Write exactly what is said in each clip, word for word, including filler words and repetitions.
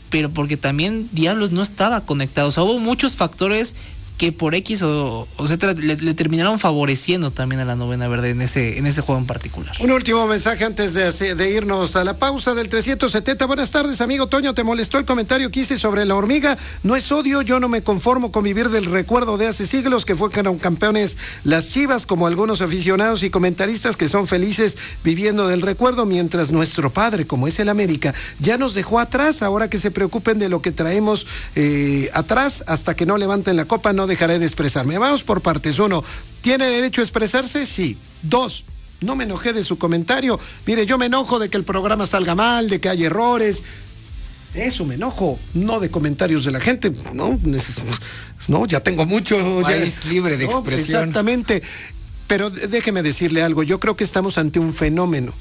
pero porque también Diablos no estaba conectado. O sea, hubo muchos factores que por X o, o Z le, le terminaron favoreciendo también a la Novena Verde en ese en ese juego en particular. Un último mensaje antes de, de irnos a la pausa del trescientos setenta. Buenas tardes, amigo Toño. ¿Te molestó el comentario que hice sobre la hormiga? No es odio, yo no me conformo con vivir del recuerdo de hace siglos que fueron campeones las Chivas, como algunos aficionados y comentaristas que son felices viviendo del recuerdo, mientras nuestro padre, como es el América, ya nos dejó atrás. Ahora que se preocupen de lo que traemos eh, atrás, hasta que no levanten la copa, no dejaré de expresarme. Vamos por partes. Uno, ¿tiene derecho a expresarse? Sí. Dos, no me enojé de su comentario. Mire, yo me enojo de que el programa salga mal, de que hay errores. Eso me enojo, no de comentarios de la gente. No, no, ya tengo mucho. Ya es libre de no, expresión. Exactamente. Pero déjeme decirle algo. Yo creo que estamos ante un fenómeno.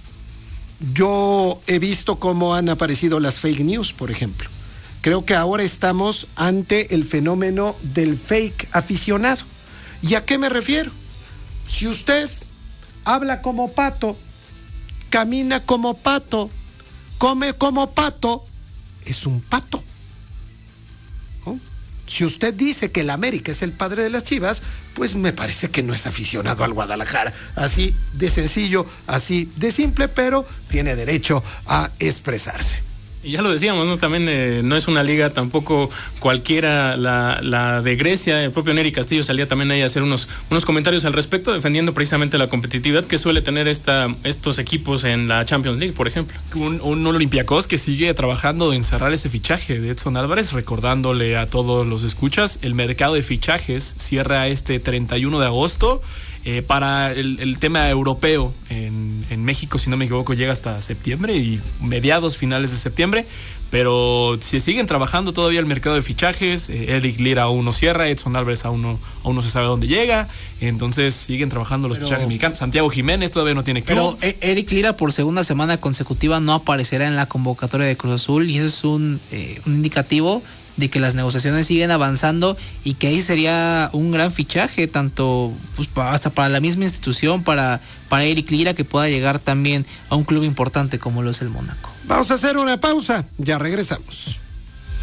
Yo he visto cómo han aparecido las fake news, por ejemplo. Creo que ahora estamos ante el fenómeno del fake aficionado. ¿Y a qué me refiero? Si usted habla como pato, camina como pato, come como pato, es un pato, ¿no? Si usted dice que el América es el padre de las Chivas, pues me parece que no es aficionado al Guadalajara. Así de sencillo, así de simple, pero tiene derecho a expresarse. Y ya lo decíamos, ¿no? También eh, no es una liga tampoco cualquiera la, la de Grecia. El propio Nery Castillo salía también ahí a hacer unos, unos comentarios al respecto, defendiendo precisamente la competitividad que suele tener esta, estos equipos en la Champions League, por ejemplo. Un, un Olympiacos que sigue trabajando en cerrar ese fichaje de Edson Álvarez, recordándole a todos los escuchas, el mercado de fichajes cierra este treinta y uno de agosto. Eh, para el, el tema europeo en, en México, si no me equivoco, llega hasta septiembre y mediados finales de septiembre, pero si siguen trabajando todavía el mercado de fichajes. eh, Eric Lira aún no cierra, Edson Álvarez aún no, aún no se sabe dónde llega, entonces siguen trabajando los pero, fichajes mexicanos. Santiago Jiménez todavía no tiene club. Pero Eric Lira por segunda semana consecutiva no aparecerá en la convocatoria de Cruz Azul, y eso es un, eh, un indicativo de que las negociaciones siguen avanzando y que ahí sería un gran fichaje, tanto pues, hasta para la misma institución, para, para Eric Lira, que pueda llegar también a un club importante como lo es el Mónaco. Vamos a hacer una pausa, ya regresamos.